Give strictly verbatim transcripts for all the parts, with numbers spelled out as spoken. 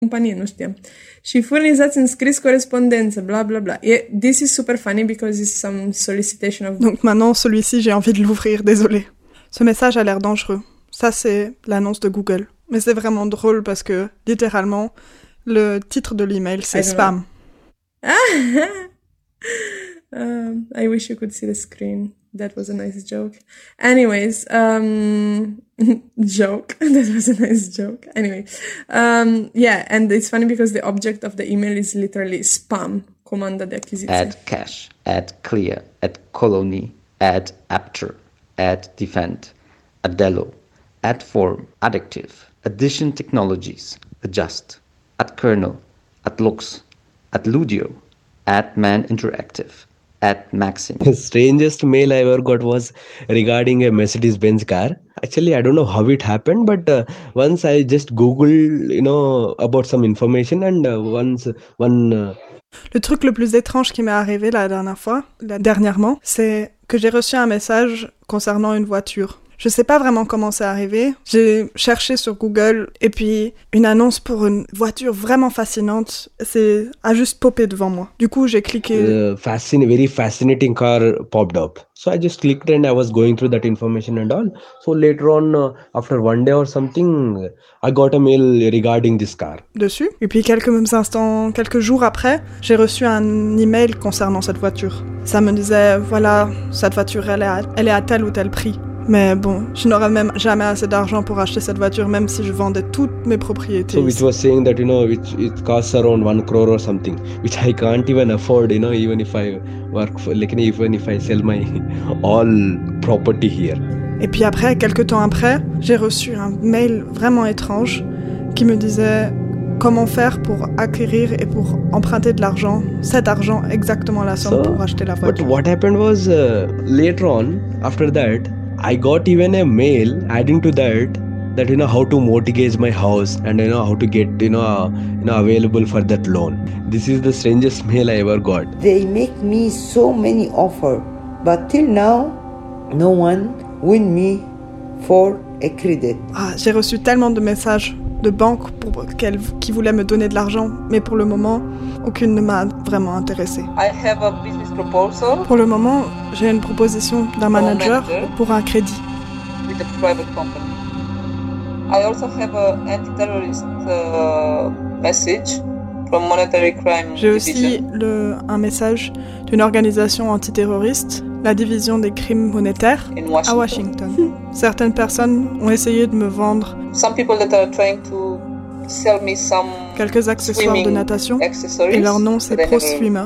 companie, nu știam. Și furnizați în scris corespondență, bla bla bla. Et this is super funny because it's some solicitation of... Donc maintenant, celui-ci, j'ai envie de l'ouvrir, désolé. Ce message a l'air dangereux. Ça, c'est l'annonce de Google. Mais c'est vraiment drôle parce que, littéralement, le titre de l'email, c'est spam. um, I wish you could see the screen. That was a nice joke. Anyways, um, joke. That was a nice joke. Anyway, um, yeah, and it's funny because the object of the email is literally spam, comanda de acquisiție. Add cache, add clear, add colony, add apter, add defend, adelo, add form, additive, addition technologies, adjust, add kernel, add looks, add ludio, add man interactive. At Maxim. The strangest mail I ever got was regarding a Mercedes-Benz car. Actually, I don't know how it happened, but uh, once I just Googled, you know, about some information, and uh, once one. Uh... Le truc le plus étrange qui m'est arrivé la dernière fois, la dernièrement, c'est que j'ai reçu un message concernant une voiture. Je sais pas vraiment comment c'est arrivé. J'ai cherché sur Google et puis une annonce pour une voiture vraiment fascinante, c'est a juste popé devant moi. Du coup, j'ai cliqué. The fascin- very fascinating car popped up. So I just clicked and I was going through that information and all. So later on, uh, after one day or something, I got a mail regarding this car. Dessus. Et puis quelques instants, quelques jours après, j'ai reçu un email concernant cette voiture. Ça me disait, voilà, cette voiture, elle est à, elle est à tel ou tel prix. Mais bon, je n'aurais même jamais assez d'argent pour acheter cette voiture, même si je vendais toutes mes propriétés. So which was saying that, you know, which it costs around one crore or something, which I can't even afford, you know, even if I work for, like, even if I sell my all property here. Et puis après, quelques temps après, j'ai reçu un mail vraiment étrange qui me disait comment faire pour acquérir et pour emprunter de l'argent, cet argent, exactement la somme so, pour acheter la voiture. But what happened was, uh, later on, after that, I got even a mail adding to that that you know how to mortgage my house and you know how to get you know uh, you know available for that loan. This is the strangest mail I ever got. They make me so many offers, but till now, no one win me for a credit. Ah, j'ai reçu tellement de messages de banques pour qu'elles, qui voulaient me donner de l'argent, mais pour le moment, aucune ne m'a vraiment intéressée. I have a business proposal. Pour le moment, j'ai une proposition d'un manager pour un crédit. With a private company. I also have an anti-terrorist uh, message from Monetary Crime J'ai aussi Division. le, un message d'une organisation antiterroriste, la division des crimes monétaires, Washington. à Washington. Certaines personnes ont essayé de me vendre Some people that are trying to sell me some quelques accessoires de natation et leur nom c'est Pro Swimmer.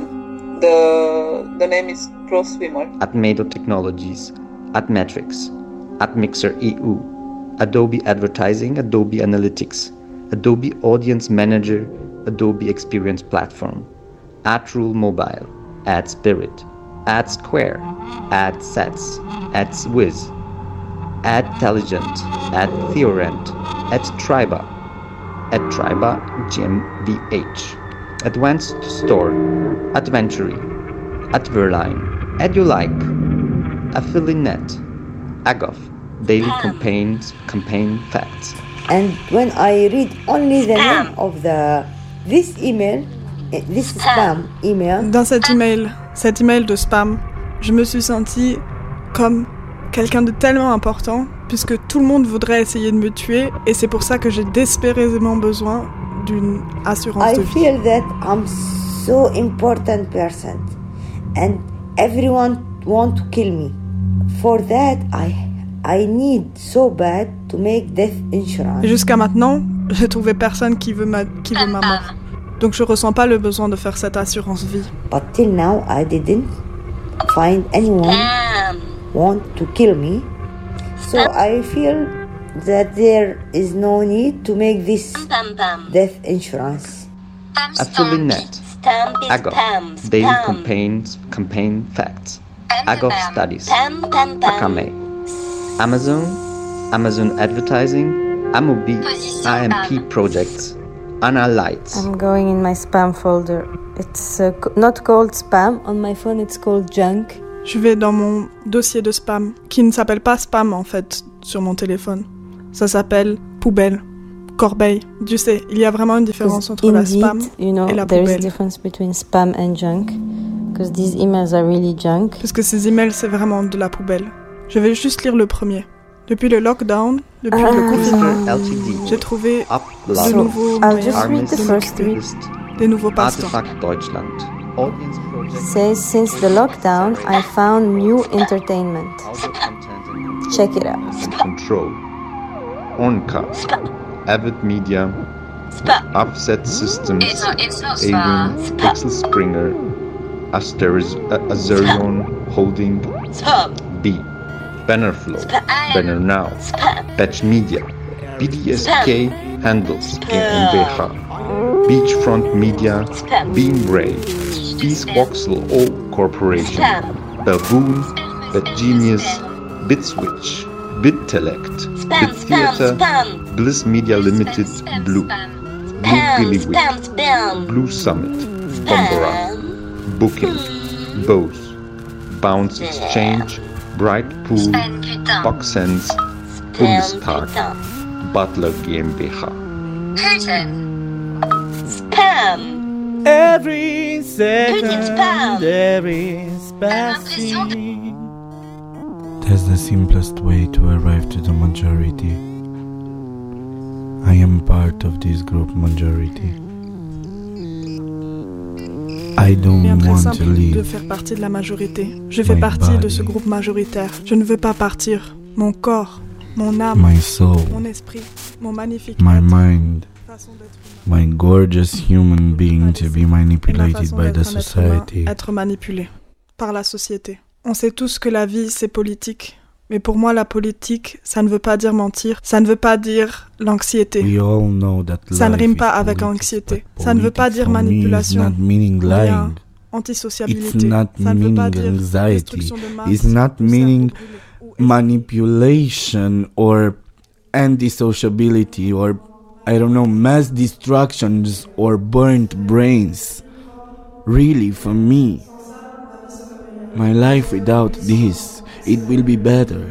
The, the name is Pro Swimmer. At Mado Technologies, at Metrics, at Mixer E U, Adobe Advertising, Adobe Analytics, Adobe Audience Manager, Adobe Experience Platform, at Rule Mobile, at Spirit, at Square, at Sets, at Swiz, at Telligent, at Theorent, at Triba, at Triba G M B H, Advanced Store, at Venturi, at Verline, EduLike, Affiliate, Agoff, Daily Campaigns, Campaign Facts. And when I read only the name of the this email, this spam email. Dans cet email, cet email de spam, je me suis sentie comme quelqu'un de tellement important, puisque tout le monde voudrait essayer de me tuer, et c'est pour ça que j'ai désespérément besoin d'une assurance I de vie. feel that I'm so important person, and everyone want to kill me. For that, I I need so bad to make death insurance. Et jusqu'à maintenant, j'ai trouvé personne qui veut ma qui veut ma mort. Donc je ressens pas le besoin de faire cette assurance vie. But till now, I didn't find anyone want to kill me. So I feel that there is no need to make this death insurance. Affiliate, Agoff, Daily Campaigns, Campaign Facts, Agoff Studies, Akame, Amazon, Amazon Advertising, Amobi, I M P Projects, Anna Lights. I'm going in my spam folder. It's uh, not called spam. On my phone, it's called junk. Je vais dans mon dossier de spam, qui ne s'appelle pas spam en fait, sur mon téléphone. Ça s'appelle poubelle, corbeille. Tu sais, il y a vraiment une différence entre indeed, la spam you know, et la there is a poubelle. difference between spam and junk, because these emails are really junk. Parce que ces emails, c'est vraiment de la poubelle. Je vais juste lire le premier. Depuis le lockdown, depuis Ah. le confinement, L T D. j'ai trouvé Up de Love. nouveaux I'll moyens just read Armis the first three. List. des nouveaux passe-temps. Artefakt Deutschland. Audience Project. Says, since the lockdown, I found new entertainment. Audio content and Check it out. and control. Onka. Avid Media. Offset Systems. Avon. Pixel Springer. Asteriz- uh, Azerion Holding. B. Bannerflow. Banner Now. Batch Media. B D S K Handles GmbH. Beachfront Media. Beamray. Peace Voxel O Corporation. Baboon. BitGenius. BitSwitch. BitTelect. BitTheater. Bliss Media Limited. Blue. Blue Billywig. Blue Summit. Bombora. Booking. Bose. Bounce Exchange. Bright Pool. Boxsense. Bundestag. Butler GmbH. Every second there is passing. That's the simplest way to arrive to the majority. I am part of this group majority. I don't Bien très want to simple de leave. faire partie de la majorité. Je fais My partie de ce body. groupe majoritaire. Je ne veux pas partir. Mon corps, mon âme, My soul, mon esprit, mon magnifique my être, mind, façon d'être humain. my gorgeous human being to be Et ma manipulated façon by the d'être un être humain, society. être manipulé par la société. On sait tous que la vie, c'est politique. Mais pour moi, la politique, ça ne veut pas dire mentir. Ça ne veut pas dire l'anxiété. We all know that Ça ne life rime is pas avec politics, anxiété. but Ça ne veut pas politics dire for me is manipulation. not meaning Rien. lying. Antisociabilité. It's not Ça ne veut pas meaning dire anxiety. destruction de masse, It's not ou meaning cerveau brûlé, ou manipulation or anti-sociability or I don't know, mass destructions or burnt brains. Really, for me, my life without this, it will be better.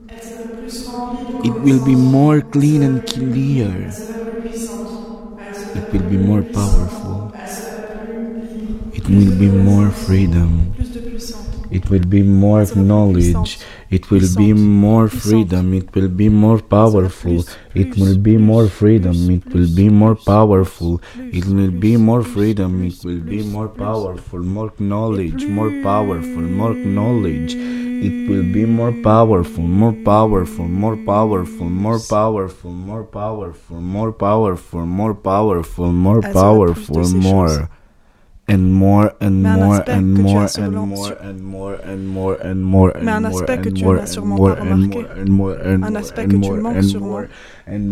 It will be more clean and clear. It will be more powerful. It will be more freedom. plus de puissance. It will be more knowledge. It will be more freedom. It will be more powerful. It will be more freedom. It will be more powerful. It will be more freedom. It will be more powerful. More knowledge. More powerful. More knowledge. It will be more powerful. More powerful. More powerful. More powerful. More powerful. More powerful. More powerful. More powerful. More. And more and Mais un more aspect and que tu more as and sûrement more sur- and more and more and more and Mais un more aspect que and tu more n'as and sûrement more pas and remarqué. more and more and Un more aspect and que tu more manques and sûrement. more and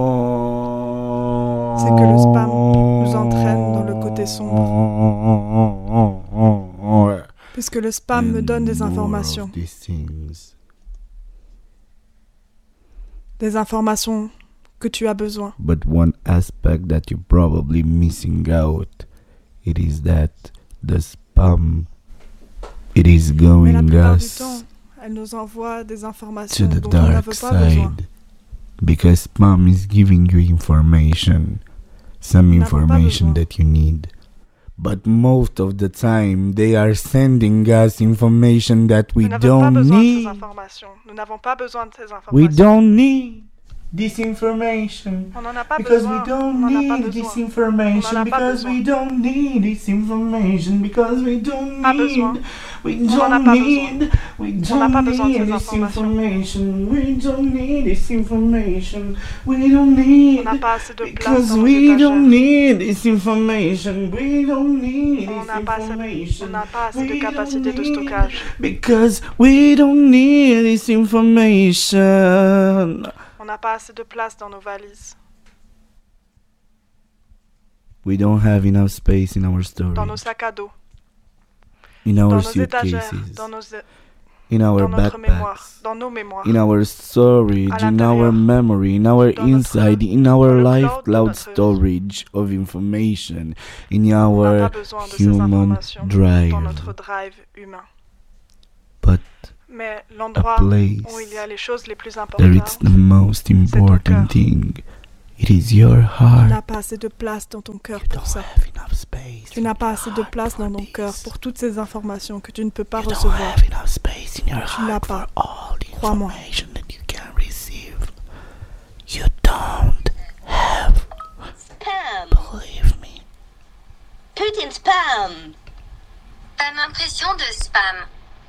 more. C'est que le spam nous entraîne dans le côté sombre. Puisque le spam me donne des And more informations. of these things. Des informations que tu as besoin. But one aspect that you're probably missing out, it is that the spam, it is Mais la going plupart du us temps, elle nous envoie des to informations the dont on n'avait dark pas besoin. side, because spam is giving you information, some Nous n'avons pas information besoin. that you need. But most of the time, they are sending us information that we Nous n'avons pas don't besoin de ces need. informations. Nous n'avons pas besoin de ces informations. We don't need this information. On n'en a pas Because besoin. we don't On n'en a pas need besoin. this information. On en a pas Because we besoin. don't need this information. Because we don't Pas need. besoin. We On en a don't pas need. We On n'a pas don't besoin de need ces this informations. information. We don't need this information. We don't On need. n'a pas assez de place Because dans nos we étagères. don't need this information. We don't need On this n'a pas assez, information. on n'a pas assez de We capacité don't de need- stockage. Because we don't need this information. On n'a pas assez de place dans nos valises, We don't have enough space in our storage, dans nos sacs à dos, in dans our nos étagères, suitcases, dans, nos, in our dans notre mémoire, backpacks, dans nos mémoires, in our storage, À in our l'intérieur, memory, in our dans notre- inside, in our dans le life cloud de cloud notre vie. storage of information, in on n'a our pas besoin de ces human informations drive. dans notre drive humain. But Mais a l'endroit place où il y a les choses les plus there importantes, it's the most ton cœur. important thing. It is your Tu heart. n'as pas assez de place dans ton cœur pour ça. Have enough space. Tu n'as pas assez de place dans ton cœur pour toutes ces informations que tu ne peux pas You don't recevoir. have enough space in your Tu l'as heart pas. for all the Crois-moi. information that you can receive. You don't have. Spam. Believe me. Put in spam. Une impression de spam.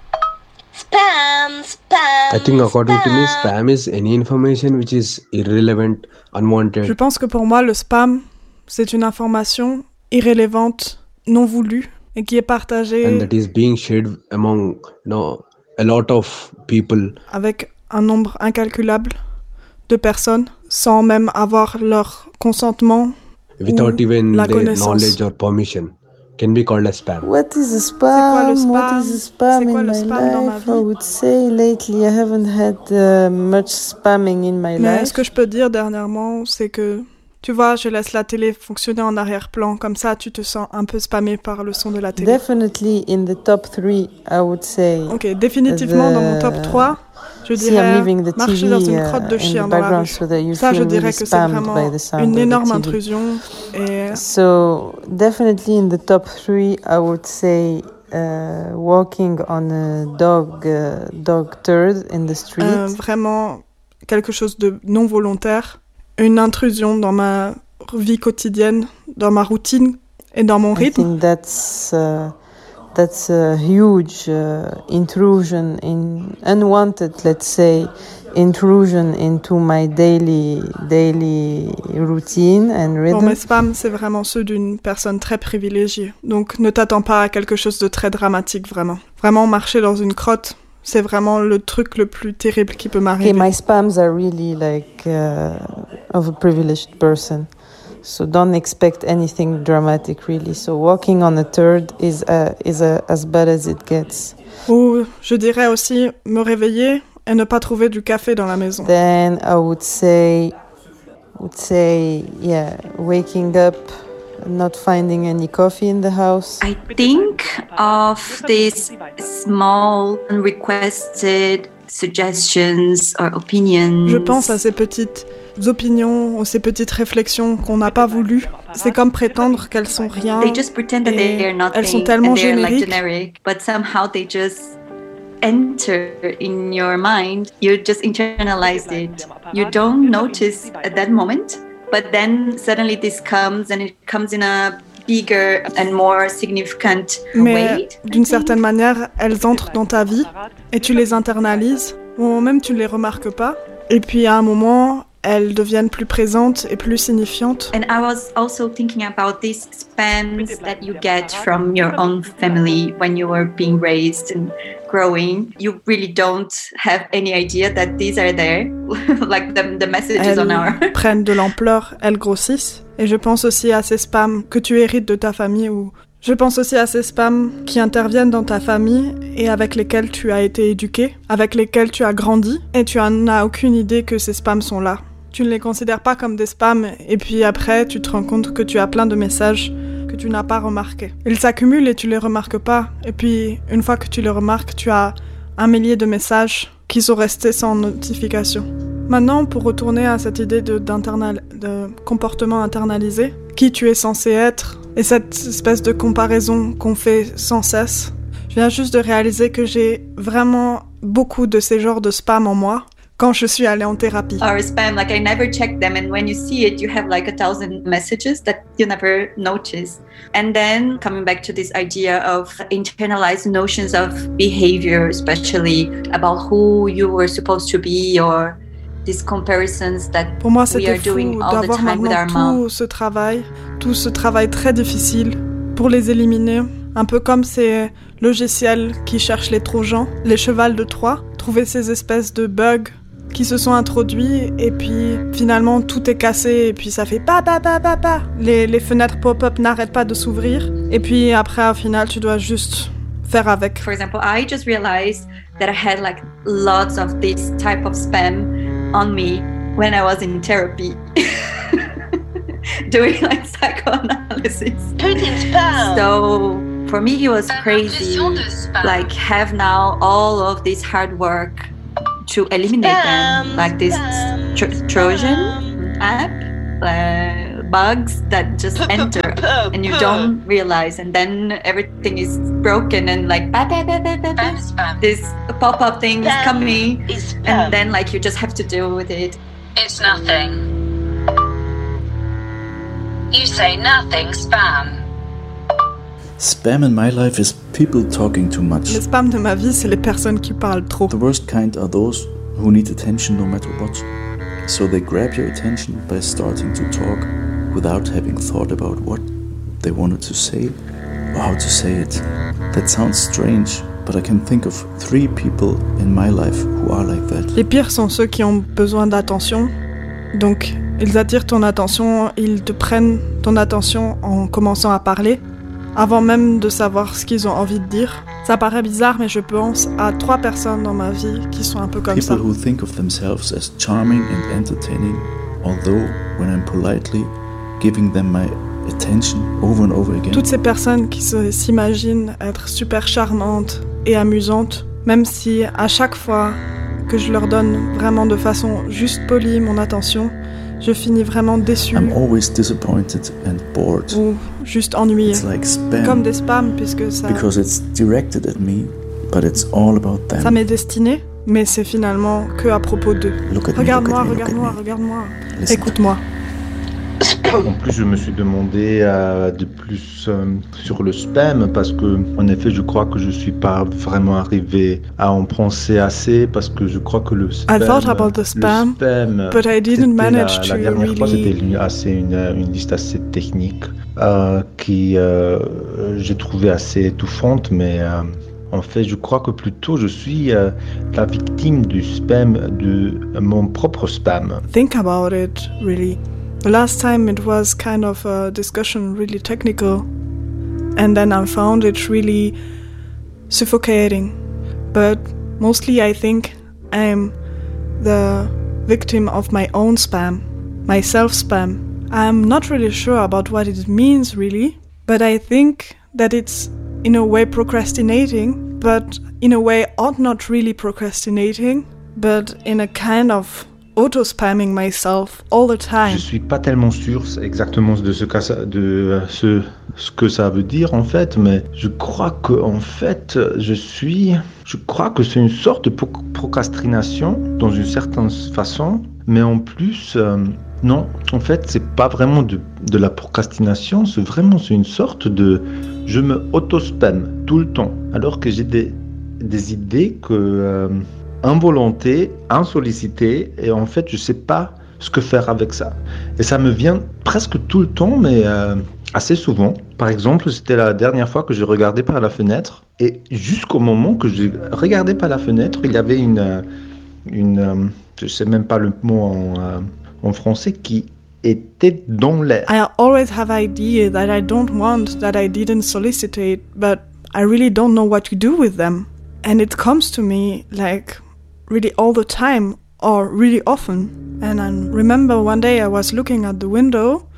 Spam, spam. I think according to me, spam. spam is any information which is irrelevant, unwanted. Je pense que pour moi, le spam, c'est une information irrélevante, non voulue, et qui est partagée And that is being shared among, you know, a lot of people. avec un nombre incalculable de personnes, sans même avoir leur consentement Without ou even la their connaissance. knowledge or permission, can be called as spam. What is a C'est quoi le spam? What spam? is a spam C'est quoi in le my spam dans ma life? vie? I would say lately I haven't had uh, much spamming in my Mais life. ce que je peux dire dernièrement, c'est que, tu vois, je laisse la télé fonctionner en arrière-plan, comme ça tu te sens un peu spammé par le son de la télé. Definitely in the top three, I would say. Ok, définitivement dans mon top the- trois, je See, I'm dirais leaving the marcher T V dans une uh, crotte de in chien the dans la background rue. so that you Ça, je feel dirais really que c'est spammed vraiment by the sound une of the énorme T V. intrusion. Et So definitely in the top three, I would say uh, walking on a dog uh, dog turd in the street. euh, vraiment quelque chose de non volontaire, une intrusion dans ma vie quotidienne, dans ma routine et dans mon I rythme. think that's uh, that's a huge uh, intrusion in unwanted, let's say, intrusion into my daily daily routine and Bon, rhythm. mes spams, c'est vraiment ceux d'une personne très privilégiée. Donc ne t'attends pas à quelque chose de très dramatique, vraiment. Vraiment, marcher dans une crotte, c'est vraiment le truc le plus terrible qui peut m'arriver. Okay, my spams are really like uh, of a privileged person. So don't expect anything dramatic, really. So walking on a turd is uh, is uh, as bad as it gets. Ou je dirais aussi me réveiller et ne pas trouver du café dans la maison. Then I would say, would say, yeah, waking up, not finding any coffee in the house. I think of these small unrequested suggestions or opinions. Je pense à ces petites opinions, ou ces petites réflexions qu'on n'a pas voulues. C'est comme prétendre qu'elles sont rien. They just pretend that et they are nothing. elles sont tellement and they're like génériques. generic, but somehow they just enter in your mind. You just internalize it. You don't notice at that moment, but then suddenly this comes and it comes in a bigger and more significant Mais way. d'une certaine manière, elles entrent dans ta vie et tu les internalises, ou même tu ne les remarques pas. Et puis à un moment, elles deviennent plus présentes et plus signifiantes. And I was also thinking about these spams that you get from your own family when you were being raised and growing. You really don't have any idea that these are there, like the, the messages on our... Elles prennent de l'ampleur, elles grossissent. Et je pense aussi à ces spams que tu hérites de ta famille, ou je pense aussi à ces spams qui interviennent dans ta famille et avec lesquels tu as été éduqué, avec lesquels tu as grandi, et tu n'as aucune idée que ces spams sont là. Tu ne les considères pas comme des spams, et puis après, tu te rends compte que tu as plein de messages que tu n'as pas remarqués. Ils s'accumulent et tu les remarques pas. Et puis, une fois que tu les remarques, tu as un millier de messages qui sont restés sans notification. Maintenant, pour retourner à cette idée de, d'internal, de comportement internalisé, qui tu es censé être, et cette espèce de comparaison qu'on fait sans cesse, je viens juste de réaliser que j'ai vraiment beaucoup de ces genres de spam en moi quand je suis allée en thérapie. Or spam, like I never check them, and when you see it, you have like a thousand messages that you never notice. And then coming back to this idea of internalized notions of behavior, especially about who you were supposed to be, or these comparisons that Pour moi, we c'était are fou doing all the d'avoir time with our maintenant mom. tout ce travail, tout ce travail très difficile pour les éliminer. Un peu comme ces logiciels qui cherchent les trojans, les chevals de Troie, trouver ces espèces de bugs qui se sont introduits et puis finalement tout est cassé et puis ça fait pa pa pa pa pa. Les, les fenêtres pop-up n'arrêtent pas de s'ouvrir et puis après au final tu dois juste faire avec. For example, I just realized that I had like lots of this type of spam on me when I was in therapy. Doing like psychoanalysis. So for me it was crazy. Like have now all of this hard work to eliminate them, like this tro- Trojan app. uh, bugs that just enter and you don't realize, and then everything is broken and like bah, bah, bah, bah, bah, bah. This pop-up thing is coming, and then like you just have to deal with it. It's nothing. You say nothing, spam. Spam in my life is people talking too much. Le spam de ma vie, c'est les personnes qui parlent trop. The worst kind are those who need attention no matter what. So they grab your attention by starting to talk without having thought about what they wanted to say or how to say it. That sounds strange, but I can think of three people in my life who are like that. Les pires sont ceux qui ont besoin d'attention. Donc, ils attirent ton attention, ils te prennent ton attention en commençant à parler, avant même de savoir ce qu'ils ont envie de dire. Ça paraît bizarre, mais je pense à trois personnes dans ma vie qui sont un peu comme People ça. who think of themselves as charming and entertaining, although when I'm politely giving them my attention over and over again. Toutes ces personnes qui se, s'imaginent être super charmantes et amusantes, même si à chaque fois que je leur donne vraiment de façon juste polie mon attention, je finis vraiment déçue. I'm always disappointed and bored. Ou juste ennuyée. It's like spam. Comme des spams, puisque ça... Because it's directed at me, but it's all about them. Ça m'est destiné, mais c'est finalement que à propos d'eux. Look at me, Regarde-moi, look at me, regarde-moi, look at me. regarde-moi. Listen. Écoute-moi. En plus, je me suis demandé euh, de plus euh, sur le spam parce que, en effet, je crois que je suis pas vraiment arrivé à en penser assez parce que je crois que le spam, I thought about the spam, le spam but I didn't manage la, la to dernière really... fois, c'était une, assez, une, une liste assez technique euh, qui euh, j'ai trouvé assez étouffante, mais euh, en fait, je crois que plutôt je suis euh, la victime du spam, de mon propre spam. Think about it, really. The last time it was kind of a discussion, really technical, and then I found it really suffocating. But mostly I think I'm the victim of my own spam, my self-spam. I'm not really sure about what it means really, but I think that it's in a way procrastinating, but in a way ought not really procrastinating, but in a kind of auto-spamming myself all the time. Je suis pas tellement sûr exactement de ce que ça, de ce, ce que ça veut dire en fait, mais je crois que en fait, je suis, je crois que c'est une sorte de pro- procrastination dans une certaine façon, mais en plus, euh, non, en fait, c'est pas vraiment de, de la procrastination, c'est vraiment c'est une sorte de, je me auto-spam tout le temps, alors que j'ai des, des idées que euh, involonté, insollicité, et en fait, je sais pas ce que faire avec ça. Et ça me vient presque tout le temps, mais euh, assez souvent. Par exemple, c'était la dernière fois que je regardais par la fenêtre, et jusqu'au moment que je regardais par la fenêtre, il y avait une, une, je sais même pas le mot en, en français, qui était dans l'air. I always have idea that I don't want, that I didn't solicitate, but I really don't know what to do with them. And it comes to me like really all the time or really often. And I remember one day I was looking at the window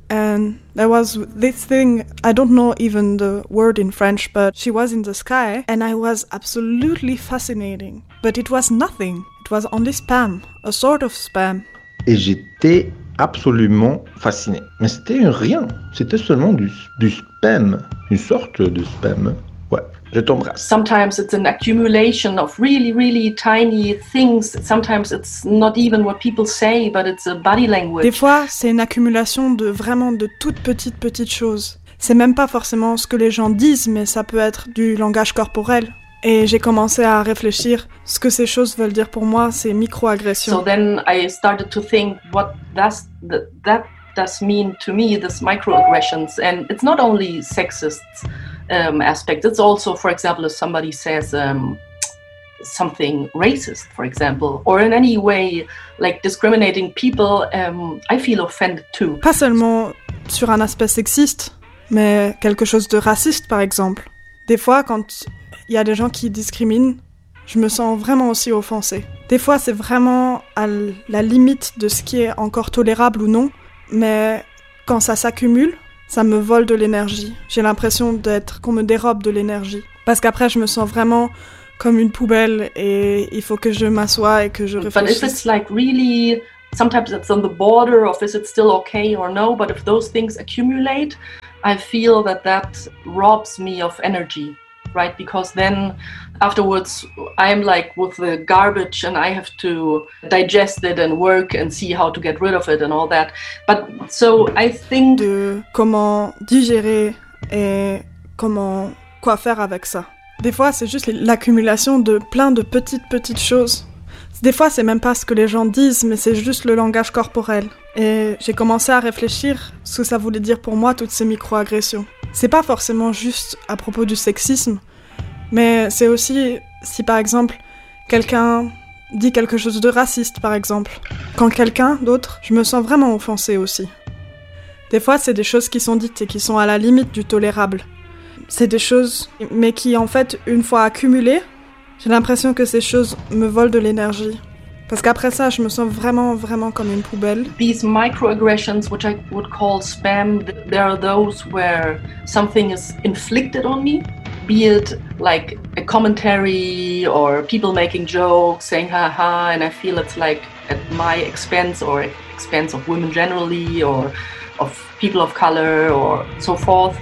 and there was this thing, I don't know even the word in French, but she was in the sky and I was absolutely fascinating. But it was nothing. It was only spam, a sort of spam. Et j'étais absolument fasciné. Mais c'était rien. C'était seulement du, du spam. Une sorte de spam. Ouais. Je t'embrasse. Sometimes it's an accumulation of really, really tiny things. Sometimes it's not even what people say, but it's a body language. Des fois, c'est une accumulation de vraiment de toutes petites petites choses. C'est même pas forcément ce que les gens disent, mais ça peut être du langage corporel. Et j'ai commencé à réfléchir ce que ces choses veulent dire pour moi, ces micro-agressions. So then I started to think what does the, that does mean to me, this microaggressions, and it's not only sexist um, aspect. It's also, for example, if somebody says um, something racist, for example, or in any way like discriminating people, um, I feel offended too. Pas seulement sur un aspect sexiste, mais quelque chose de raciste, par exemple. Des fois, quand il y a des gens qui discriminent, je me sens vraiment aussi offensée. Des fois, c'est vraiment à la limite de ce qui est encore tolérable ou non, mais quand ça s'accumule, ça me vole de l'énergie. J'ai l'impression d'être, qu'on me dérobe de l'énergie. Parce qu'après, je me sens vraiment comme une poubelle et il faut que je m'assoie et que je réfléchisse. But if it's like really sometimes it's on the border of is it still okay or no, but if those things accumulate, I feel that that robs me of energy, right? Because then afterwards I'm like with the garbage and I have to digest it and work and see how to get rid of it and all that. But so I think de comment digérer et comment quoi faire avec ça. Des fois, c'est juste l'accumulation de plein de petites petites choses. Des fois, c'est même pas ce que les gens disent, mais c'est juste le langage corporel. Et j'ai commencé à réfléchir ce que ça voulait dire pour moi, toutes ces micro-agressions. C'est pas forcément juste à propos du sexisme, mais c'est aussi si par exemple quelqu'un dit quelque chose de raciste, par exemple. Quand quelqu'un d'autre, je me sens vraiment offensée aussi. Des fois, c'est des choses qui sont dites et qui sont à la limite du tolérable. C'est des choses, mais qui en fait, une fois accumulées, j'ai l'impression que ces choses me volent de l'énergie. Parce qu'après ça, je me sens vraiment, vraiment comme une poubelle. These microaggressions, which I would call spam, there are those where something is inflicted on me, be it like a commentary or people making jokes, saying haha, and I feel it's like at my expense or at expense of women generally or of people of color or so forth.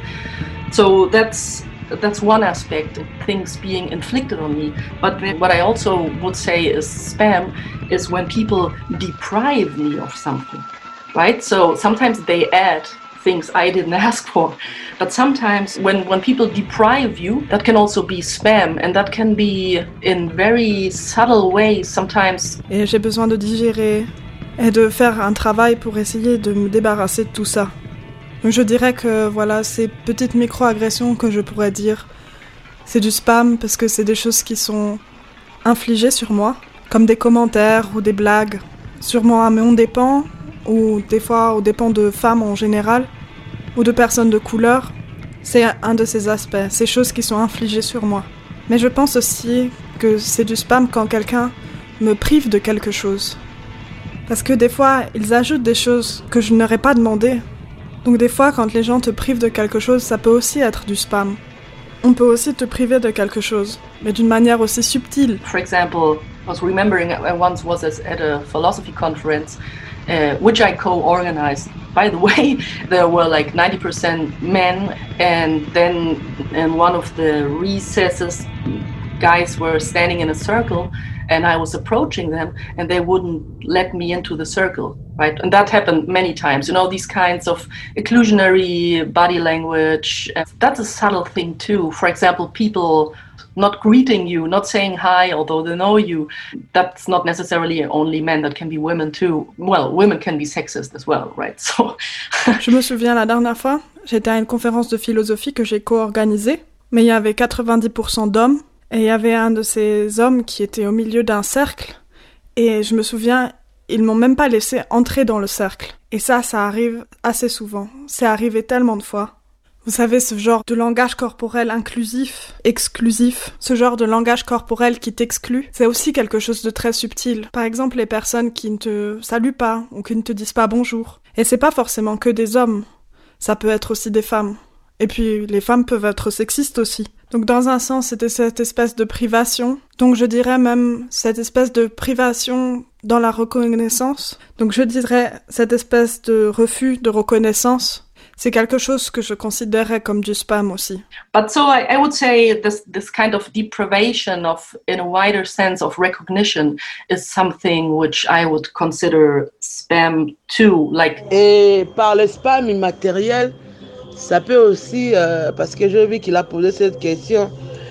So that's that's one aspect, things being inflicted on me. But what I also would say is spam is when people deprive me of something, right? So sometimes they add things I didn't ask for. But sometimes when, when people deprive you, that can also be spam, and that can be in very subtle ways sometimes. Et j'ai besoin de digérer et de faire un travail pour essayer de me débarrasser de tout ça. Donc je dirais que voilà, ces petites micro-agressions que je pourrais dire, c'est du spam parce que c'est des choses qui sont infligées sur moi, comme des commentaires ou des blagues, sûrement à mon dépens, ou des fois aux dépens de femmes en général, ou de personnes de couleur. C'est un de ces aspects, ces choses qui sont infligées sur moi. Mais je pense aussi que c'est du spam quand quelqu'un me prive de quelque chose. Parce que des fois, ils ajoutent des choses que je n'aurais pas demandé. Donc des fois, quand les gens te privent de quelque chose, ça peut aussi être du spam. On peut aussi te priver de quelque chose, mais d'une manière aussi subtile. For example, I was remembering I once was at a philosophy conference, uh, which I co-organized. By the way, there were like ninety percent men, and then in one of the recesses, guys were standing in a circle, and I was approaching them, and they wouldn't let me into the circle. Right, and that happened many times. You know, these kinds of inclusionary body language. That's a subtle thing too. For example, people not greeting you, not saying hi, although they know you. That's not necessarily only men. That can be women too. Well, women can be sexist as well, right? So. Je me souviens la dernière fois, j'étais à une conférence de philosophie que j'ai co-organisée, mais il y avait quatre-vingt-dix pour cent d'hommes, et il y avait un de ces hommes qui était au milieu d'un cercle, et je me souviens, ils m'ont même pas laissé entrer dans le cercle. Et ça, ça arrive assez souvent. C'est arrivé tellement de fois. Vous savez, ce genre de langage corporel inclusif, exclusif, ce genre de langage corporel qui t'exclut, c'est aussi quelque chose de très subtil. Par exemple, les personnes qui ne te saluent pas ou qui ne te disent pas bonjour. Et c'est pas forcément que des hommes. Ça peut être aussi des femmes. Et puis, les femmes peuvent être sexistes aussi. Donc, dans un sens, c'était cette espèce de privation. Donc, je dirais même cette espèce de privation dans la reconnaissance. Donc, je dirais cette espèce de refus de reconnaissance. C'est quelque chose que je considérerais comme du spam aussi. But so I, I would say this this kind of deprivation of, in a wider sense, of recognition is something which I would consider spam too. Like. Et par le spam immatériel, ça peut aussi, euh, parce que j'ai vu qu'il a posé cette question,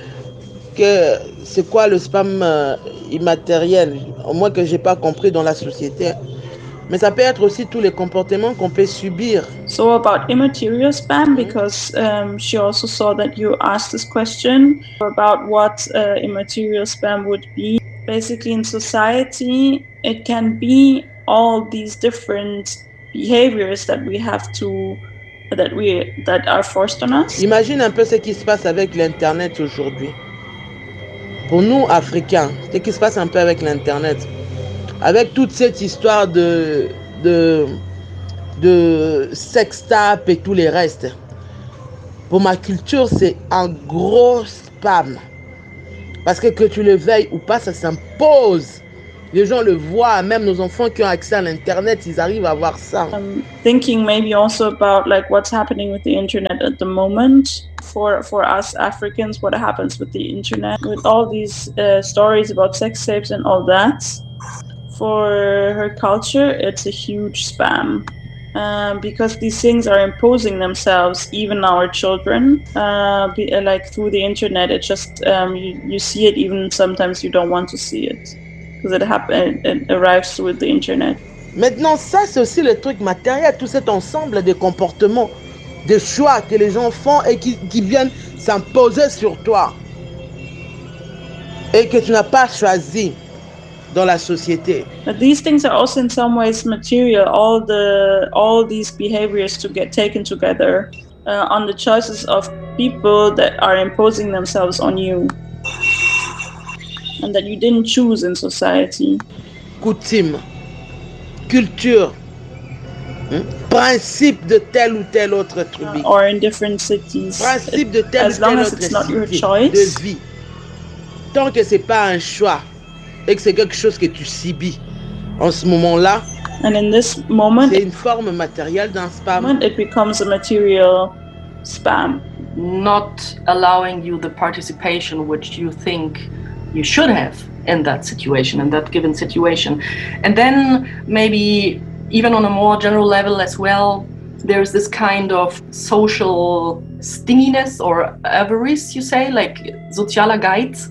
que c'est quoi le spam euh, immatériel, au moins que j'ai pas compris dans la société. Mais ça peut être aussi tous les comportements qu'on peut subir. So about immaterial spam, because um, she also saw that you asked this question about what uh, immaterial spam would be. Basically in society, it can be all these different behaviors that we have to that we that are forced on us. Imagine un peu ce qui se passe avec l'internet aujourd'hui. Pour nous Africains, ce qui se passe un peu avec l'internet, avec toute cette histoire de de de sextape et tout les restes. Pour ma culture, c'est un gros spam. Parce que que tu le veuilles ou pas, ça s'impose Les gens le voient, même nos enfants qui ont accès à l'internet, ils arrivent à voir ça. Um, thinking maybe also about like what's happening with the internet at the moment. For for us Africans, what happens with the internet, with all these uh, stories about sex tapes and all that. For her culture, it's a huge spam. Uh, because these things are imposing themselves, even our children, uh, be, uh, like through the internet. It just um, you, you see it, even sometimes you don't want to see it, because it happen it, it arrives through the internet. Maintenant, ça c'est aussi le truc matériel, tout cet ensemble de comportements, des choix que les gens font et qui, qui viennent s'imposer sur toi et que tu n'as pas choisi dans la société. But these things are also in some ways material. All the all these behaviors to get taken together uh, on the choices of people that are imposing themselves on you and that you didn't choose in society. Coutume, culture, hein? Principe de tel ou tel autre tribu. Uh, or in different cities. Principe de tel as ou tel long as autre it's not your cité choice. De vie. Tant que c'est pas un choix et que c'est quelque chose que tu subis en ce moment-là, and in this moment, c'est une forme matérielle d'un spam. It becomes a material spam. Not allowing you the participation which you think you should have in that situation, in that given situation. And then maybe even on a more general level as well, there's this kind of social stinginess or avarice, you say, like sozialer Geiz,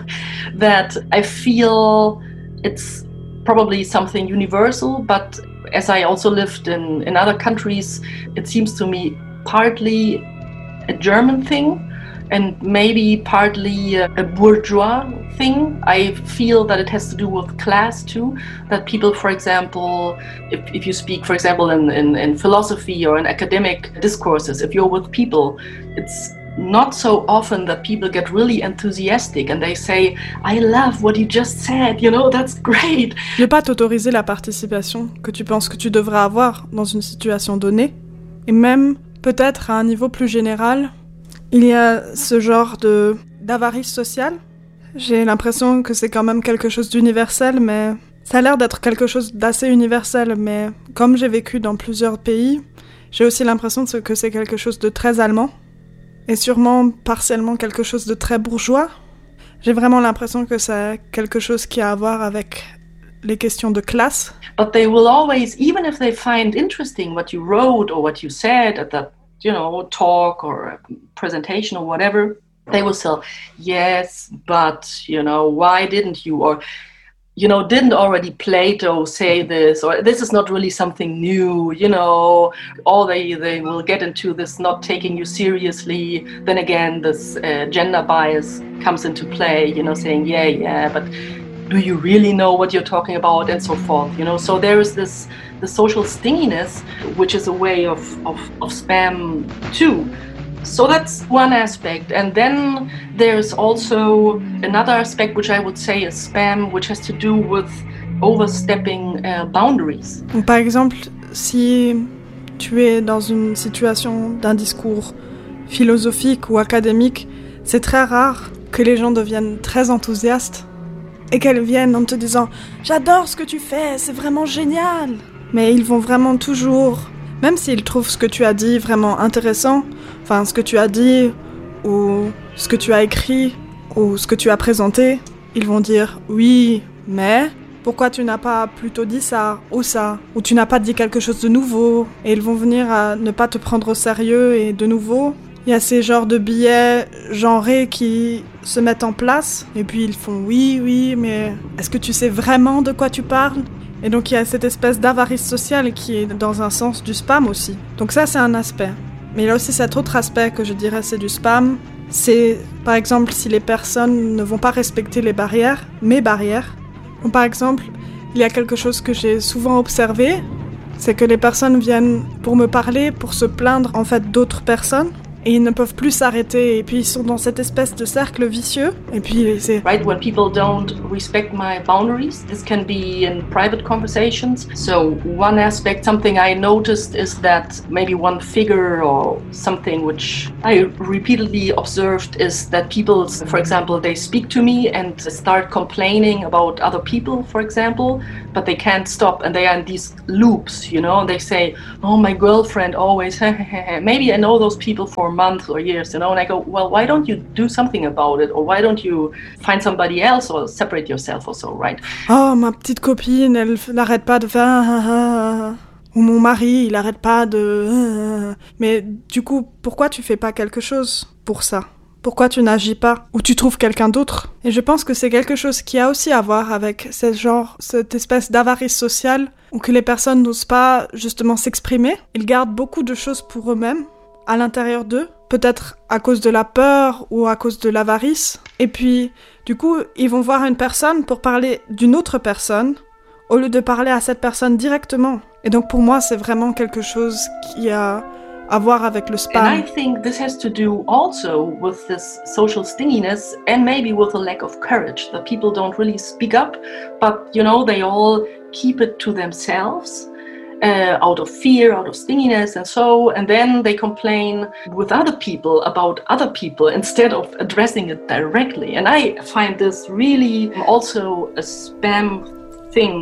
that I feel it's probably something universal, but as I also lived in, in other countries, it seems to me partly a German thing and maybe partly a, a bourgeois thing. I feel that it has to do with class too, that people, for example, if, if you speak, for example, in, in, in philosophy or in academic discourses, if you're with people, it's not so often that people get really enthusiastic and they say, I love what you just said, you know, that's great. Je vais pas t'autoriser la participation que tu penses que tu devrais avoir dans une situation donnée, et même peut-être à un niveau plus général, il y a ce genre de d'avarice sociale. J'ai l'impression que c'est quand même quelque chose d'universel, mais ça a l'air d'être quelque chose d'assez universel, mais comme j'ai vécu dans plusieurs pays, j'ai aussi l'impression que c'est quelque chose de très allemand, et sûrement partiellement quelque chose de très bourgeois. J'ai vraiment l'impression que c'est quelque chose qui a à voir avec les questions de classe. But they will always, even if they find interesting what you wrote or what you said at that, you know, talk or presentation or whatever, they will say, yes, but, you know, why didn't you? Or, you know, didn't already Plato say this? Or this is not really something new, you know, or they, they will get into this not taking you seriously. Then again, this uh, gender bias comes into play, you know, saying, yeah, yeah, but do you really know what you're talking about, and so forth, you know? So there is this the social stinginess, which is a way of, of, of spam too. So that's one aspect. And then there's also another aspect, which I would say is spam, which has to do with overstepping uh, boundaries. Donc, par exemple, si tu es dans une situation d'un discours philosophique ou académique, c'est très rare que les gens deviennent très enthousiastes et qu'elles viennent en te disant « J'adore ce que tu fais, c'est vraiment génial !» Mais ils vont vraiment toujours, même s'ils trouvent ce que tu as dit vraiment intéressant, enfin ce que tu as dit, ou ce que tu as écrit, ou ce que tu as présenté, ils vont dire « Oui, mais pourquoi tu n'as pas plutôt dit ça, ou ça, ou tu n'as pas dit quelque chose de nouveau ?» Et ils vont venir à ne pas te prendre au sérieux, et de nouveau, il y a ces genres de billets genrés qui se mettent en place, et puis ils font « Oui, oui, mais est-ce que tu sais vraiment de quoi tu parles ?» Et donc il y a cette espèce d'avarice sociale qui est dans un sens du spam aussi. Donc ça c'est un aspect. Mais il y a aussi cet autre aspect que je dirais c'est du spam. C'est par exemple si les personnes ne vont pas respecter les barrières, mes barrières. Donc, par exemple, il y a quelque chose que j'ai souvent observé, c'est que les personnes viennent pour me parler, pour se plaindre en fait d'autres personnes. et ils ne peuvent plus s'arrêter, et puis ils sont dans cette espèce de cercle vicieux, et puis c'est... Right, when people don't respect my boundaries, this can be in private conversations. So one aspect, something I noticed is that maybe one figure or something which I repeatedly observed is that people, for example, they speak to me and start complaining about other people, for example, but they can't stop and they are in these loops, you know, they say, oh, my girlfriend always, maybe I know those people for months or years, you know, and I go, well, why don't you do something about it, or why don't you find somebody else or separate yourself or so, right? Oh, ma petite copine, elle n'arrête pas de faire ah, ah, ah. Ou mon mari, il arrête pas de ah. Mais du coup, pourquoi tu fais pas quelque chose pour ça? Pourquoi tu n'agis pas? Ou tu trouves quelqu'un d'autre? Et je pense que c'est quelque chose qui a aussi à voir avec ce genre, cette espèce d'avarice sociale où que les personnes n'osent pas justement s'exprimer. Ils gardent beaucoup de choses pour eux-mêmes, à l'intérieur d'eux, peut-être à cause de la peur ou à cause de l'avarice. Et puis, du coup, ils vont voir une personne pour parler d'une autre personne, au lieu de parler à cette personne directement. Et donc pour moi, c'est vraiment quelque chose qui a à voir avec le spam. And I think this has to do also with this social stinginess and maybe with a lack of courage, that people don't really speak up, but you know, they all keep it to themselves. Uh, out of fear, out of stinginess and so, and then they complain with other people about other people instead of addressing it directly. And I find this really also a spam thing